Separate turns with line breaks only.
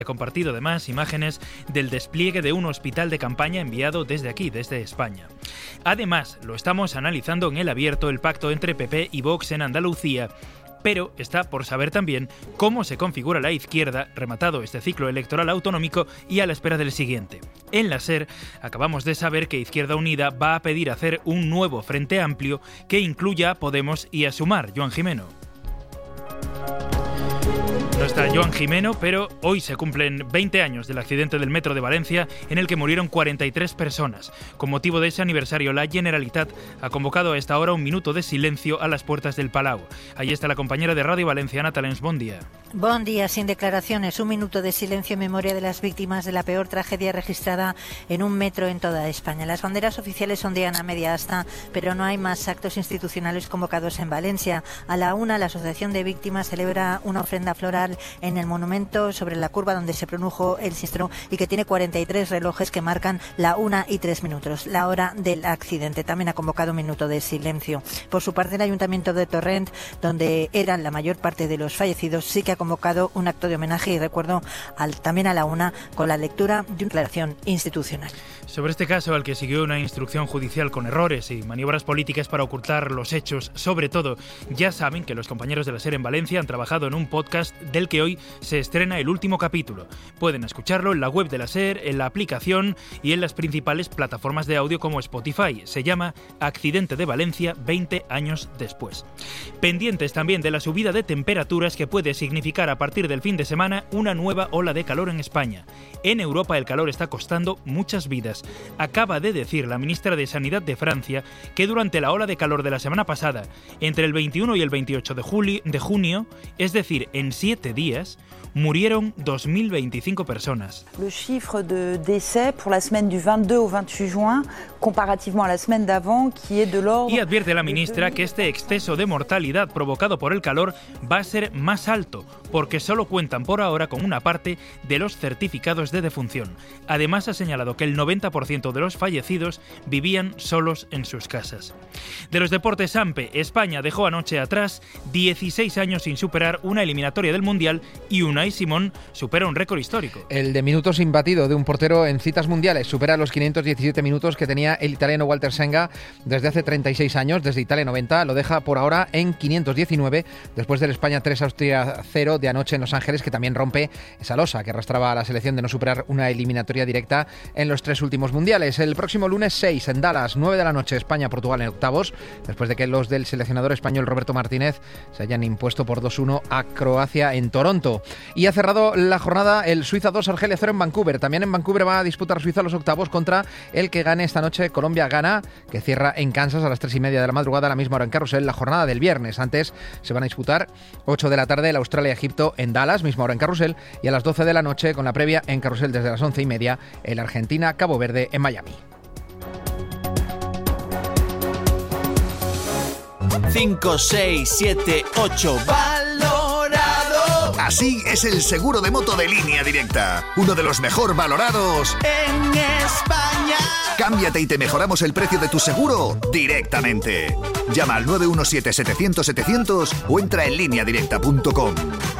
He compartido además imágenes del despliegue de un hospital de campaña enviado desde aquí, desde España. Además, lo estamos analizando en El Abierto, el pacto entre PP y Vox en Andalucía, pero está por saber también cómo se configura la izquierda, rematado este ciclo electoral autonómico y a la espera del siguiente. En la SER acabamos de saber que Izquierda Unida va a pedir hacer un nuevo Frente Amplio que incluya a Podemos y a Sumar. Joan Jimeno. No está Joan Jimeno, pero hoy se cumplen 20 años del accidente del metro de Valencia en el que murieron 43 personas. Con motivo de ese aniversario, la Generalitat ha convocado a esta hora un minuto de silencio a las puertas del Palau. Ahí está la compañera de Radio Valencia, Ana Talens. Buen día.
Buen día. Sin declaraciones, un minuto de silencio en memoria de las víctimas de la peor tragedia registrada en un metro en toda España. Las banderas oficiales ondean a media asta, pero no hay más actos institucionales convocados en Valencia. A la 1, la Asociación de Víctimas celebra una ofrenda floral en el monumento sobre la curva donde se produjo el siniestro y que tiene 43 relojes que marcan la 1:03, la hora del accidente. También ha convocado un minuto de silencio. Por su parte, el Ayuntamiento de Torrent, donde eran la mayor parte de los fallecidos, sí que ha convocado un acto de homenaje y recuerdo también a la 1 con la lectura de una declaración institucional.
Sobre este caso, al que siguió una instrucción judicial con errores y maniobras políticas para ocultar los hechos, sobre todo, ya saben que los compañeros de la SER en Valencia han trabajado en un podcast del que hoy se estrena el último capítulo. Pueden escucharlo en la web de la SER, en la aplicación y en las principales plataformas de audio como Spotify. Se llama Accidente de Valencia 20 años después. Pendientes también de la subida de temperaturas que puede significar a partir del fin de semana una nueva ola de calor en España. En Europa el calor está costando muchas vidas. Acaba de decir la ministra de Sanidad de Francia que durante la ola de calor de la semana pasada, entre el 21 y el 28 de junio, es decir, en 7 días, murieron 2.025 personas.
Le chiffre de décès pour la semaine du 22 au 28 juin, comparativement a la semaine d'avant, qui est de l'ordre...
Y advierte la ministra que este exceso de mortalidad provocado por el calor va a ser más alto, porque solo cuentan por ahora con una parte de los certificados de defunción. Además, ha señalado que el 90% de los fallecidos vivían solos en sus casas. De los deportes, AMPE, España dejó anoche atrás 16 años sin superar una eliminatoria del Mundial y Unai Simón supera un récord histórico.
El de minutos imbatido de un portero en citas mundiales supera los 517 minutos que tenía el italiano Walter Senga desde hace 36 años, desde Italia 90, lo deja por ahora en 519 después del España 3 Austria 0 de anoche en Los Ángeles, que también rompe esa losa que arrastraba a la selección de no superar una eliminatoria directa en los 3 últimos mundiales. El próximo lunes 6 en Dallas, 9 de la noche, España-Portugal en octavos, después de que los del seleccionador español Roberto Martínez se hayan impuesto por 2-1 a Croacia en Toronto. Y ha cerrado la jornada el Suiza 2, Argelia 0 en Vancouver. También en Vancouver va a disputar Suiza los octavos contra el que gane esta noche Colombia-Ghana, que cierra en Kansas a las 3:30 de la madrugada, a la misma hora en Carrusel, la jornada del viernes. Antes se van a disputar 8 de la tarde el Australia-Egipto en Dallas, misma hora en Carrusel, y a las 12 de la noche con la previa en Carrusel desde las 11:30 el Argentina-Cabo Verde en Miami.
5, 6, 7, 8, valorado.
Así es el seguro de moto de Línea Directa, uno de los mejor valorados
en España.
Cámbiate y te mejoramos el precio de tu seguro directamente. Llama al 917-700-700 o entra en lineadirecta.com.